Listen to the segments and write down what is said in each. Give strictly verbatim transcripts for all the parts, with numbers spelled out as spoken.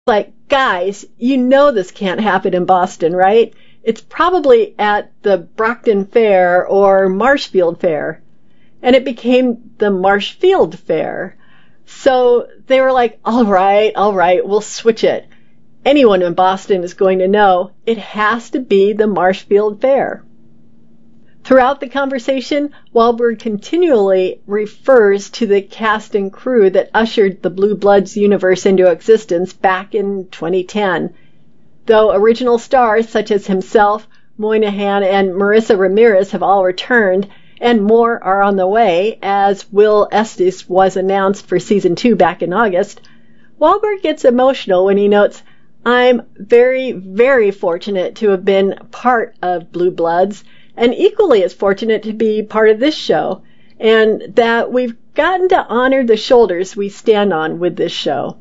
Like, guys, you know this can't happen in Boston, right? It's probably at the Brockton Fair or Marshfield Fair. And it became the Marshfield Fair. So they were like, all right, all right, we'll switch it. Anyone in Boston is going to know it has to be the Marshfield Fair. Throughout the conversation, Wahlberg continually refers to the cast and crew that ushered the Blue Bloods universe into existence back in twenty ten. Though original stars such as himself, Moynihan, and Marissa Ramirez have all returned, and more are on the way, as Will Estes was announced for season two back in August, Wahlberg gets emotional when he notes, "I'm very, very fortunate to have been part of Blue Bloods, and equally as fortunate to be part of this show, and that we've gotten to honor the shoulders we stand on with this show."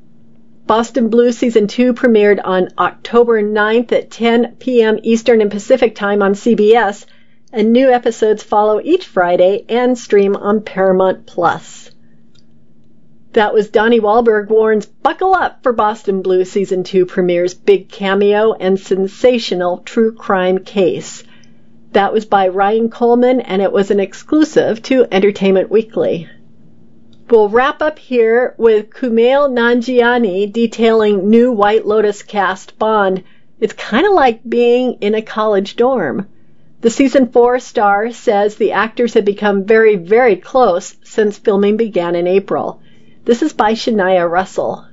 Boston Blue Season two premiered on October ninth at ten p.m. Eastern and Pacific Time on C B S, and new episodes follow each Friday and stream on Paramount Plus. That was Donnie Wahlberg warns, buckle up for Boston Blue Season two premiere's big cameo and sensational true crime case. That was by Ryan Coleman, and it was an exclusive to Entertainment Weekly. We'll wrap up here with Kumail Nanjiani detailing new White Lotus cast Bond. It's kind of like being in a college dorm. The season four star says the actors have become very, very close since filming began in April. This is by Shania Russell.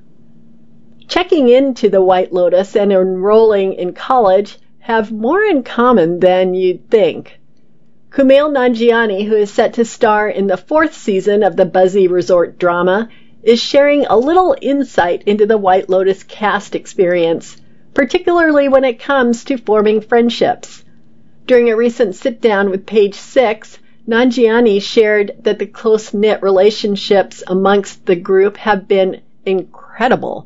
Checking into the White Lotus and enrolling in college have more in common than you'd think. Kumail Nanjiani, who is set to star in the fourth season of the buzzy resort drama, is sharing a little insight into the White Lotus cast experience, particularly when it comes to forming friendships. During a recent sit-down with Page Six, Nanjiani shared that the close-knit relationships amongst the group have been incredible.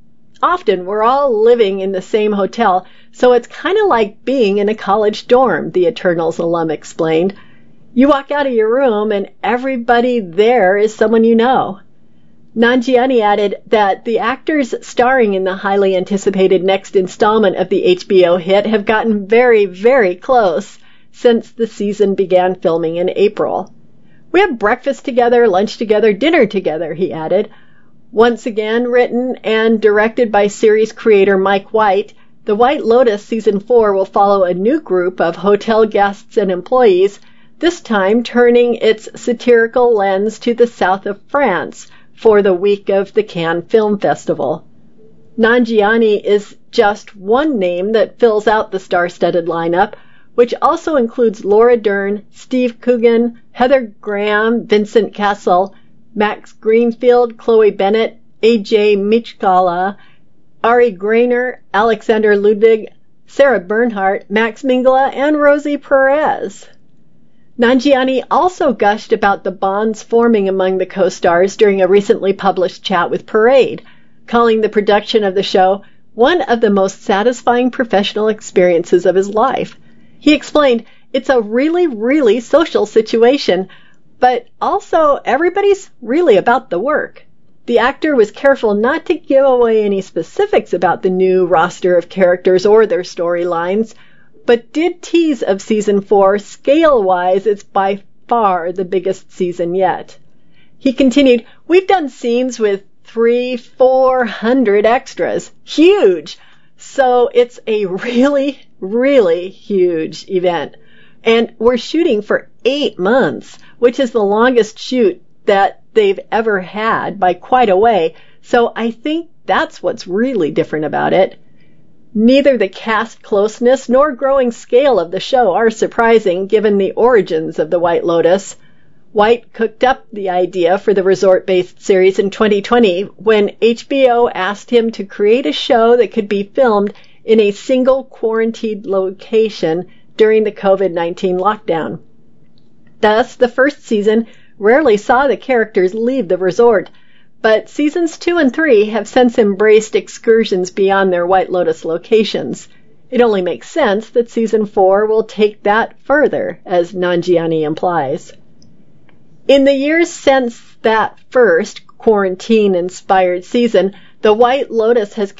Often we're all living in the same hotel, so it's kind of like being in a college dorm, the Eternals alum explained. You walk out of your room and everybody there is someone you know. Nanjiani added that the actors starring in the highly anticipated next installment of the H B O hit have gotten very, very close since the season began filming in April. We have breakfast together, lunch together, dinner together, he added. Once again written and directed by series creator Mike White, The White Lotus Season four will follow a new group of hotel guests and employees, this time turning its satirical lens to the south of France for the week of the Cannes Film Festival. Nanjiani is just one name that fills out the star-studded lineup, which also includes Laura Dern, Steve Coogan, Heather Graham, Vincent Cassel, Max Greenfield, Chloe Bennett, A J Michala, Ari Grainer, Alexander Ludwig, Sarah Bernhardt, Max Mingala, and Rosie Perez. Nanjiani also gushed about the bonds forming among the co-stars during a recently published chat with Parade, calling the production of the show one of the most satisfying professional experiences of his life. He explained, "It's a really, really social situation, but also everybody's really about the work." The actor was careful not to give away any specifics about the new roster of characters or their storylines, but did tease of season four, scale-wise, it's by far the biggest season yet. He continued, "We've done scenes with three, four hundred extras. Huge! So it's a really, really huge event. And we're shooting for eight months, which is the longest shoot that they've ever had by quite a way. So I think that's what's really different about it." Neither the cast closeness nor growing scale of the show are surprising given the origins of the White Lotus. White cooked up the idea for the resort-based series in twenty twenty when H B O asked him to create a show that could be filmed in a single quarantined location during the covid nineteen lockdown. Thus, the first season rarely saw the characters leave the resort, but seasons two and three have since embraced excursions beyond their White Lotus locations. It only makes sense that season four will take that further, as Nanjiani implies. In the years since that first quarantine-inspired season, The White Lotus has